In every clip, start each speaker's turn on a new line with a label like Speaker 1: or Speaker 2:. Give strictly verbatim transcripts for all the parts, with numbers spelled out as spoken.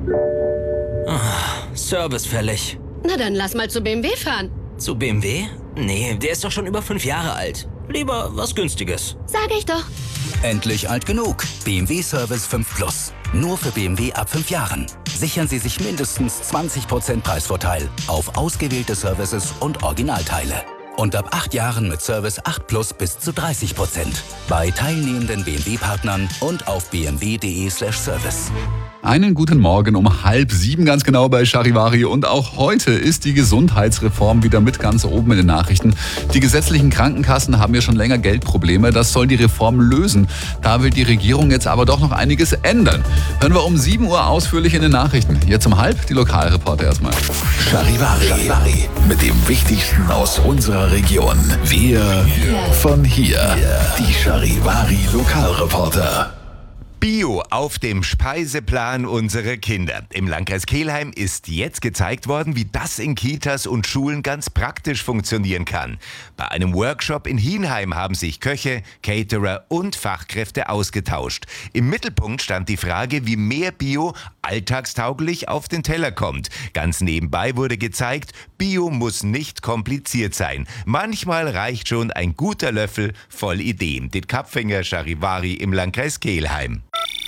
Speaker 1: Ah, Service fällig.
Speaker 2: Na dann lass mal zu B M W fahren.
Speaker 1: Zu B M W? Nee, der ist doch schon über fünf Jahre alt. Lieber was Günstiges.
Speaker 2: Sag ich doch.
Speaker 3: Endlich alt genug. B M W Service fünf Plus. Nur für B M W ab fünf Jahren. Sichern Sie sich mindestens zwanzig Prozent Preisvorteil auf ausgewählte Services und Originalteile. Und ab acht Jahren mit Service acht Plus bis zu dreißig Prozent. Bei teilnehmenden B M W-Partnern und auf b m w punkt d e slash service.
Speaker 4: Einen guten Morgen um halb sieben ganz genau bei Charivari. Und auch heute ist die Gesundheitsreform wieder mit ganz oben in den Nachrichten. Die gesetzlichen Krankenkassen haben ja schon länger Geldprobleme. Das soll die Reform lösen. Da will die Regierung jetzt aber doch noch einiges ändern. Hören wir um sieben Uhr ausführlich in den Nachrichten. Jetzt um halb die Lokalreporter erstmal.
Speaker 5: Charivari. Charivari. Mit dem Wichtigsten aus unserer Region. Wir von hier. Die Charivari Lokalreporter.
Speaker 6: Bio auf dem Speiseplan unserer Kinder. Im Landkreis Kelheim ist jetzt gezeigt worden, wie das in Kitas und Schulen ganz praktisch funktionieren kann. Bei einem Workshop in Hienheim haben sich Köche, Caterer und Fachkräfte ausgetauscht. Im Mittelpunkt stand die Frage, wie mehr Bio alltagstauglich auf den Teller kommt. Ganz nebenbei wurde gezeigt, Bio muss nicht kompliziert sein. Manchmal reicht schon ein guter Löffel voll Ideen. Den Kapfinger Charivari im Landkreis Kelheim.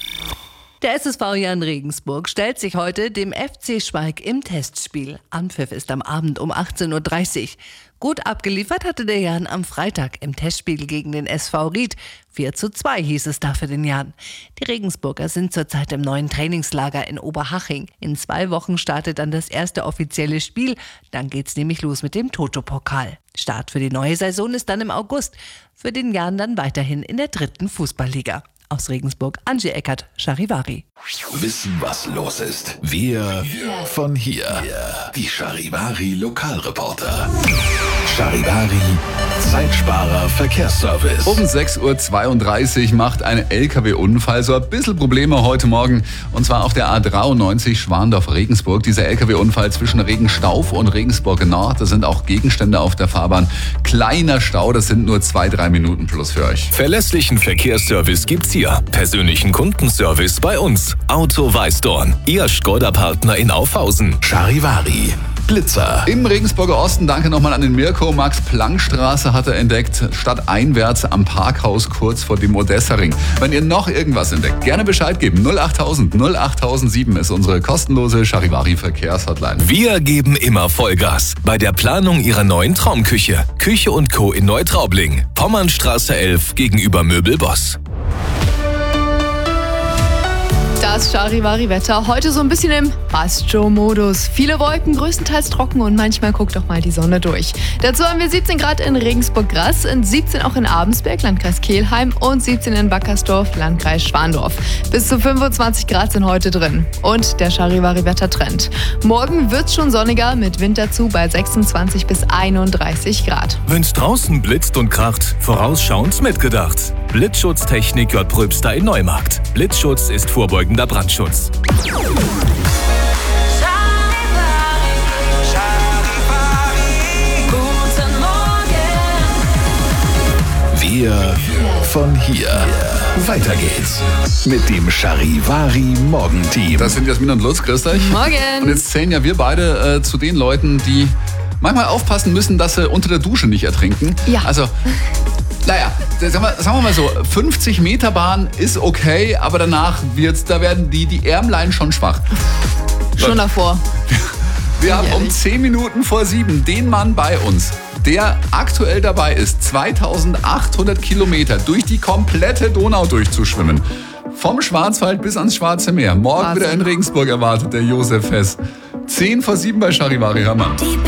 Speaker 7: Der S S V Jan Regensburg stellt sich heute dem F C Schwalk im Testspiel. Anpfiff ist am Abend um achtzehn Uhr dreißig. Gut abgeliefert hatte der Jan am Freitag im Testspiel gegen den S V Ried. vier zu zwei hieß es da für den Jan. Die Regensburger sind zurzeit im neuen Trainingslager in Oberhaching. In zwei Wochen startet dann das erste offizielle Spiel. Dann geht's nämlich los mit dem Toto-Pokal. Start für die neue Saison ist dann im August. Für den Jan dann weiterhin in der dritten Fußballliga. Aus Regensburg, Angie Eckert, Charivari.
Speaker 5: Wissen, was los ist. Wir von hier. Die Charivari Lokalreporter. Charivari Zeitsparer Verkehrsservice.
Speaker 4: Um sechs Uhr zweiunddreißig macht ein L K W-Unfall so ein bisschen Probleme heute Morgen. Und zwar auf der A dreiundneunzig Schwandorf-Regensburg. Dieser L K W-Unfall zwischen Regenstauf und Regensburg Nord. Da sind auch Gegenstände auf der Fahrbahn. Kleiner Stau, das sind nur zwei, drei Minuten plus für euch.
Speaker 8: Verlässlichen Verkehrsservice gibt's hier. Persönlichen Kundenservice bei uns. Auto Weißdorn. Ihr Skoda-Partner in Aufhausen.
Speaker 5: Charivari Blitzer.
Speaker 4: Im Regensburger Osten, danke nochmal an den Mirko. Max-Planck-Straße hat er entdeckt, stadteinwärts am Parkhaus kurz vor dem Odessa-Ring. Wenn ihr noch irgendwas entdeckt, gerne Bescheid geben. null achttausend null achttausendsieben ist unsere kostenlose Charivari-Verkehrshotline.
Speaker 8: Wir geben immer Vollgas bei der Planung Ihrer neuen Traumküche. Küche und Co. in Neutraubling. Pommernstraße elf gegenüber Möbelboss.
Speaker 9: Das Charivari-Wetter heute so ein bisschen im Pascho-Modus. Viele Wolken, größtenteils trocken und manchmal guckt auch mal die Sonne durch. Dazu haben wir siebzehn Grad in Regensburg-Grass, siebzehn auch in Abensberg, Landkreis Kelheim und siebzehn in Wackersdorf, Landkreis Schwandorf. Bis zu fünfundzwanzig Grad sind heute drin. Und der Charivari-Wettertrend. Morgen wird's schon sonniger mit Wind dazu bei sechsundzwanzig bis einunddreißig Grad.
Speaker 8: Wenn's draußen blitzt und kracht, vorausschauend mitgedacht. Blitzschutztechnik J. Pröbster in Neumarkt. Blitzschutz ist vorbeugender Brandschutz.
Speaker 5: Wir von hier. Weiter geht's mit dem Charivari Morgenteam.
Speaker 4: Das sind Jasmin und Lutz, grüßt euch.
Speaker 9: Morgen.
Speaker 4: Und jetzt zählen ja wir beide äh, zu den Leuten, die manchmal aufpassen müssen, dass sie unter der Dusche nicht ertrinken.
Speaker 9: Ja.
Speaker 4: Also, naja, sagen wir, sagen wir mal so, fünfzig Meter Bahn ist okay, aber danach wird's, da werden die, die Ärmlein schon schwach.
Speaker 9: Schon davor.
Speaker 4: Wir haben um zehn Minuten vor sieben den Mann bei uns, der aktuell dabei ist, zweitausendachthundert Kilometer durch die komplette Donau durchzuschwimmen. Vom Schwarzwald bis ans Schwarze Meer. Morgen
Speaker 9: Wahnsinn.
Speaker 4: wieder in Regensburg erwartet der Josef Hess. zehn vor sieben bei Charivari, hör mal.